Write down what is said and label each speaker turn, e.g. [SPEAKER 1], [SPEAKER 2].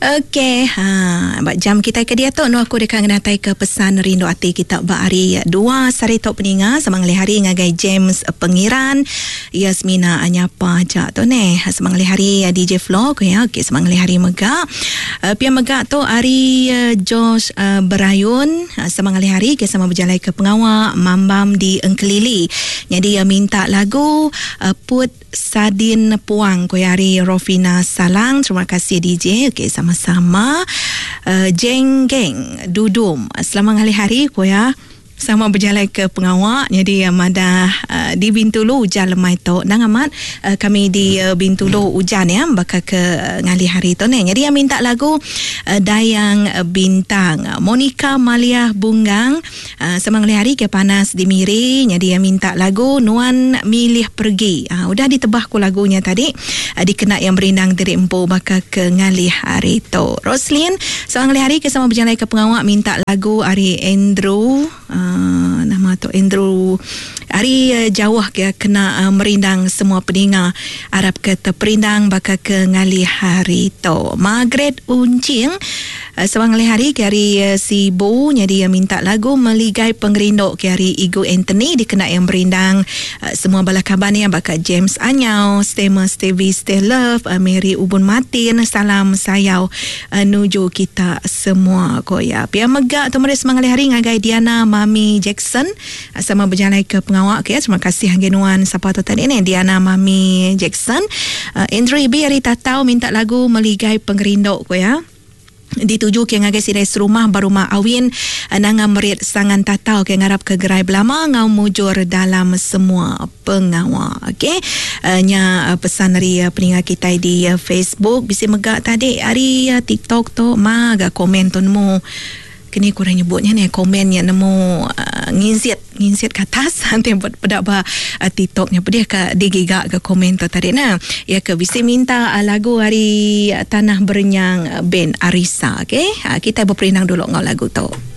[SPEAKER 1] Okey, bak jam kita ke dia tu nu aku dekat ngatai ke pesan rindu hati kita bak hari 2 sari tok peninga samang hari ngagai James Pengiran, Yasmina anyapa aja tu ne. Samang hari DJ Flow ko ya. Okey, samang hari megak. Pia megak tu hari Josh Berayun, samang hari ke sama berjalan ke pengawak Mambam di Engkelili. Jadi minta lagu Put Sadin Puang ko hari Rofina Salang. Terima kasih DJ. Okey, sama-sama. Jeng Geng Dudum. Selamat hari-hari ko ya. Sama berjalan ke pengawak. Jadi madah di Bintulu hujan lemai tu nang amat kami di Bintulu hujan ya bakal ke ngali hari tu ni. Jadi minta lagu Dayang Bintang Monica Malia Bunggang sama ngali hari ke panas di Miri. Jadi minta lagu Nuan Milih Pergi. Udah ditebah ku lagunya tadi. Dikena yang berindang diri empu bakal ke ngali hari tu. Roslyn sama ngali hari ke sama berjalan ke pengawak minta lagu Ari Andrew. Nama tu Andrew hari jauh ke kena merindang semua pendengar Arab ke terperindang bakal ke ngali hari tu. Margaret Uncing sewang hari ke hari Sibu. Jadi minta lagu Meligai Pengerinduk ke hari Igu Anthony dikena yang berindang semua bala kaban yang bakal James Anyau, Stema Stevie Stay Love, Mary Ubun Martin, salam sayau nuju kita semua koya. Pia megak tu meres mangali hari ngagai Diana Mami Jackson sama berjalan ke pengawak ke. Terima kasih hanggenuan siapa tu tadi ni Diana Mami Jackson. Andrew Ibi hari tatau minta lagu Meligai Pengerinduk koya. Dituju ke ngagai sirai serumah barumah awin nangam merit sangan tatau ke ngarap ke gerai belama ngau mujur dalam semua pengawak. Okey, nya pesan dari peningat kita di Facebook bisi megak tadi hari TikTok tu maga komen tu nemu kini kurang nyebutnya ni komen yang nemu nginsit ke atas nanti pada TikToknya dia ke digigak ke komen tu tadi nah ya ke bisa minta lagu hari Tanah Berenyang band Arisa. Okey, kita berperindang dulu ngau lagu tu.